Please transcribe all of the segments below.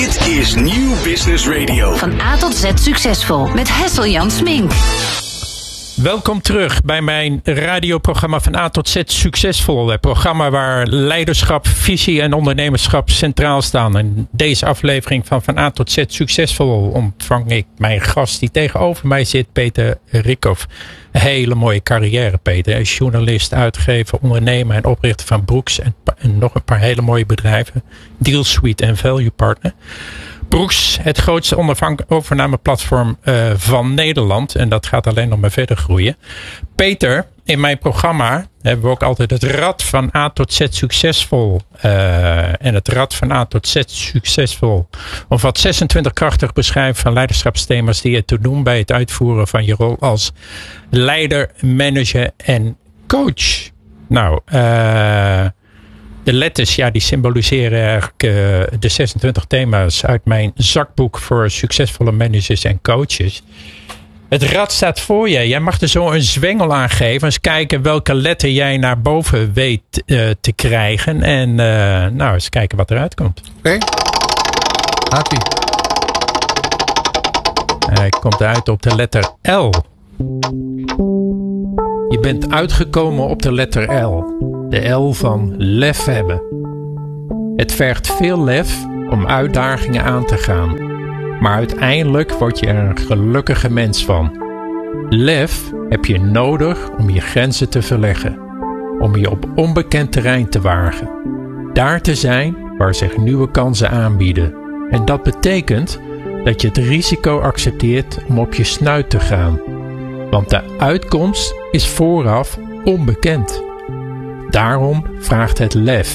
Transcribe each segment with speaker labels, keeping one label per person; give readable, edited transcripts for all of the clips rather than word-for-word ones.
Speaker 1: Dit is Nieuw Business Radio.
Speaker 2: Van A tot Z succesvol met Hessel-Jan Smink.
Speaker 3: Welkom terug bij mijn radioprogramma Van A tot Z Succesvol. Het programma waar leiderschap, visie en ondernemerschap centraal staan. In deze aflevering van A tot Z Succesvol ontvang ik mijn gast die tegenover mij zit, Peter Rikhoff. Een hele mooie carrière, Peter. Hij is journalist, uitgever, ondernemer en oprichter van Brooks en nog een paar hele mooie bedrijven. Dealsuite en Value Partner. Brooks, het grootste overnameplatform van Nederland. En dat gaat alleen nog maar verder groeien. Peter, in mijn programma hebben we ook altijd het rad van A tot Z Succesvol. En het rad van A tot Z Succesvol. Of wat 26 krachtig beschrijven van leiderschapsthema's die je te doen bij het uitvoeren van je rol als leider, manager en coach. Nou, de letters, ja, die symboliseren eigenlijk de 26 thema's uit mijn zakboek voor succesvolle managers en coaches. Het rad staat voor je. Jij mag er zo een zwengel aan geven. Eens kijken welke letter jij naar boven weet te krijgen. En nou, eens kijken wat eruit komt.
Speaker 4: Oké. Gaat-ie.
Speaker 3: Hij komt uit op de letter L. Je bent uitgekomen op de letter L. De L van lef hebben. Het vergt veel lef om uitdagingen aan te gaan. Maar uiteindelijk word je er een gelukkige mens van. Lef heb je nodig om je grenzen te verleggen. Om je op onbekend terrein te wagen. Daar te zijn waar zich nieuwe kansen aanbieden. En dat betekent dat je het risico accepteert om op je snuit te gaan. Want de uitkomst is vooraf onbekend. Daarom vraagt het lef.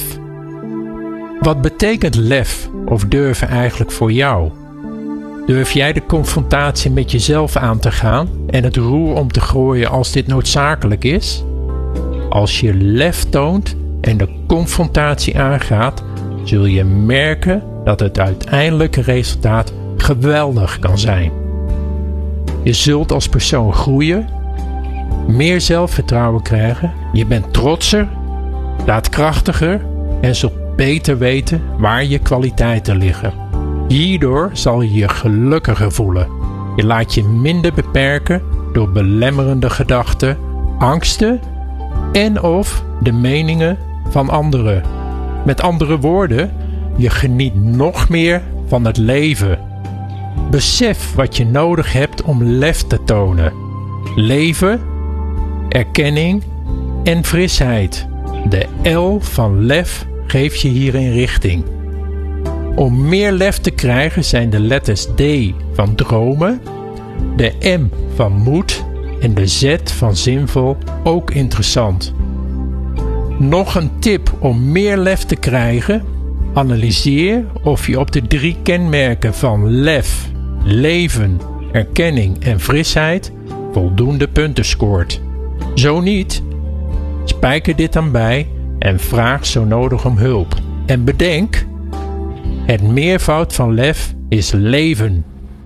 Speaker 3: Wat betekent lef of durven eigenlijk voor jou? Durf jij de confrontatie met jezelf aan te gaan en het roer om te gooien als dit noodzakelijk is? Als je lef toont en de confrontatie aangaat, zul je merken dat het uiteindelijke resultaat geweldig kan zijn. Je zult als persoon groeien, meer zelfvertrouwen krijgen, je bent trotser, daadkrachtiger en zult beter weten waar je kwaliteiten liggen. Hierdoor zal je je gelukkiger voelen. Je laat je minder beperken door belemmerende gedachten, angsten en of de meningen van anderen. Met andere woorden, je geniet nog meer van het leven. Besef wat je nodig hebt om lef te tonen. Leven, erkenning en frisheid. De L van lef geeft je hierin richting. Om meer lef te krijgen zijn de letters D van dromen, de M van moed en de Z van zinvol ook interessant. Nog een tip om meer lef te krijgen: analyseer of je op de 3 kenmerken van lef, leven, erkenning en frisheid voldoende punten scoort. Zo niet, spijker dit dan bij en vraag zo nodig om hulp. En bedenk, het meervoud van lef is leven.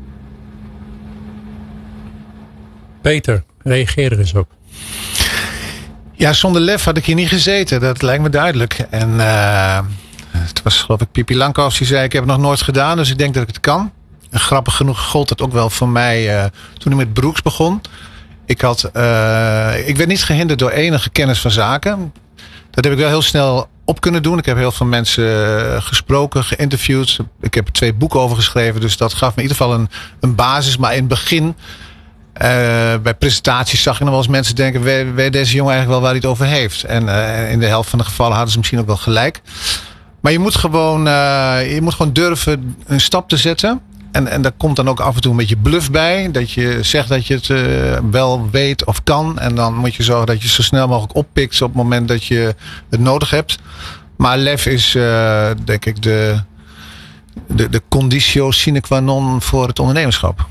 Speaker 3: Peter, reageer er eens op.
Speaker 4: Ja, zonder lef had ik hier niet gezeten. Dat lijkt me duidelijk. En het was geloof ik Pippi Langkous die zei: ik heb het nog nooit gedaan, dus ik denk dat ik het kan. En grappig genoeg gold het ook wel voor mij toen ik met Brooks begon. Ik werd niet gehinderd door enige kennis van zaken. Dat heb ik wel heel snel op kunnen doen. Ik heb heel veel mensen gesproken, geïnterviewd. Ik heb er 2 boeken over geschreven. Dus dat gaf me in ieder geval een basis. Maar in het begin, bij presentaties zag ik nog wel eens mensen denken: weet deze jongen eigenlijk wel waar hij het over heeft? En in de helft van de gevallen hadden ze misschien ook wel gelijk. Maar je moet gewoon durven een stap te zetten. En daar komt dan ook af en toe een beetje bluff bij. Dat je zegt dat je het wel weet of kan. En dan moet je zorgen dat je zo snel mogelijk oppikt op het moment dat je het nodig hebt. Maar lef is denk ik de conditio sine qua non voor het ondernemerschap.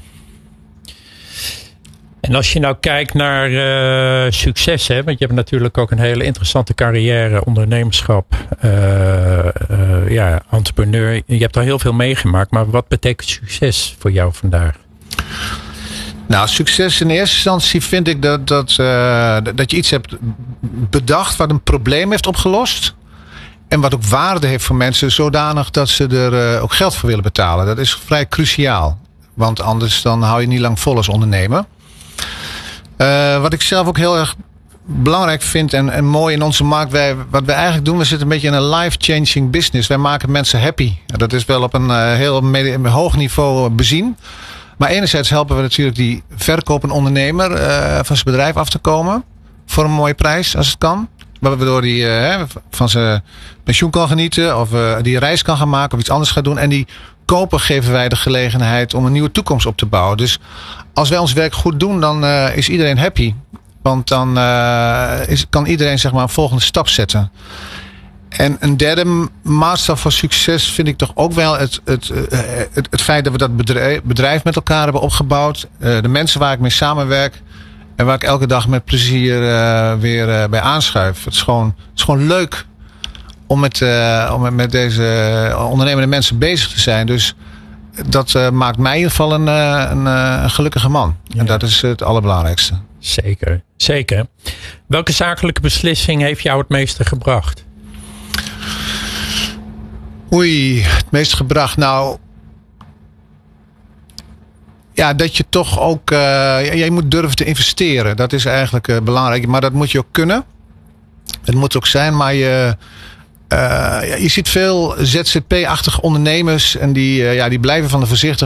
Speaker 3: En als je nou kijkt naar succes, hè, want je hebt natuurlijk ook een hele interessante carrière, ondernemerschap, entrepreneur. Je hebt al heel veel meegemaakt, maar wat betekent succes voor jou vandaag?
Speaker 4: Nou, succes in eerste instantie vind ik dat je iets hebt bedacht wat een probleem heeft opgelost. En wat ook waarde heeft voor mensen, zodanig dat ze er ook geld voor willen betalen. Dat is vrij cruciaal. Want anders dan hou je niet lang vol als ondernemer. Wat ik zelf ook heel erg belangrijk vind en mooi in onze markt. Wat wij eigenlijk doen, we zitten een beetje in een life-changing business. Wij maken mensen happy. Dat is wel op een heel hoog niveau bezien. Maar enerzijds helpen we natuurlijk die verkopende ondernemer van zijn bedrijf af te komen. Voor een mooie prijs, als het kan. Waardoor hij van zijn pensioen kan genieten. Of die reis kan gaan maken of iets anders gaat doen. En die koper geven wij de gelegenheid om een nieuwe toekomst op te bouwen. Dus als wij ons werk goed doen, dan is iedereen happy. Want dan kan iedereen zeg maar een volgende stap zetten. En een derde maatstaf voor succes vind ik toch ook wel het feit dat we dat bedrijf met elkaar hebben opgebouwd. De mensen waar ik mee samenwerk. En waar ik elke dag met plezier weer bij aanschuif. Het is gewoon leuk om met deze ondernemende mensen bezig te zijn. Dus dat maakt mij in ieder geval een gelukkige man. Ja. En dat is het allerbelangrijkste.
Speaker 3: Zeker. Welke zakelijke beslissing heeft jou het meeste gebracht?
Speaker 4: Het meeste gebracht. Nou, ja, dat je toch ook je moet durven te investeren. Dat is eigenlijk belangrijk. Maar dat moet je ook kunnen. Het moet ook zijn, maar je ziet veel ZZP-achtige ondernemers en die blijven van de voorzichtige